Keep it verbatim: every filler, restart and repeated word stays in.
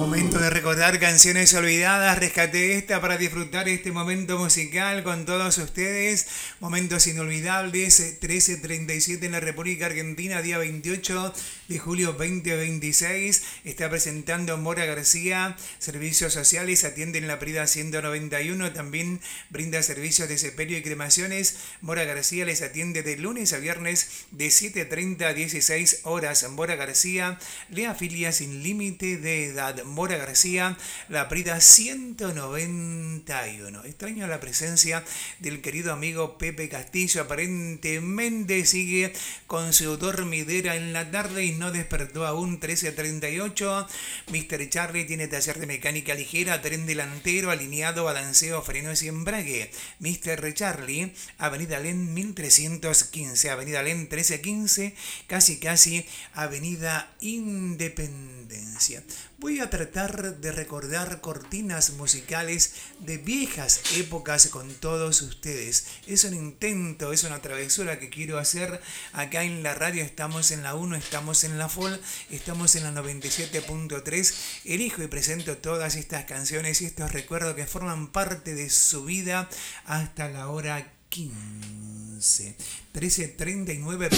Momento de recordar canciones olvidadas. Rescaté esta para disfrutar este momento musical con todos ustedes. Momentos inolvidables. trece treinta y siete en la República Argentina, día veintiocho de julio veinte veintiséis. Está presentando Mora García. Servicios sociales, atiende en la Prida ciento noventa y uno. También brinda servicios de sepelio y cremaciones. Mora García les atiende de lunes a viernes de siete treinta a dieciséis horas. Mora García le afilia sin límite de edad. Mora García, la Prida ciento noventa y uno. Extraño la presencia del querido amigo Pepe Castillo. Aparentemente sigue con su dormidera en la tarde y no despertó aún. Trece treinta y ocho. mister Charlie tiene taller de mecánica ligera, tren delantero, alineado, balanceo, frenos y embrague. mister Charlie, Avenida Alén mil trescientos quince, Avenida Alén trece quince, casi casi Avenida Independencia. Voy a tratar de recordar cortinas musicales de viejas épocas con todos ustedes. Es un intento, es una travesura que quiero hacer acá en la radio. Estamos en la uno, estamos en la F O L, estamos en la noventa y siete punto tres. Elijo y presento todas estas canciones y estos recuerdos que forman parte de su vida hasta la hora quince. trece treinta y nueve.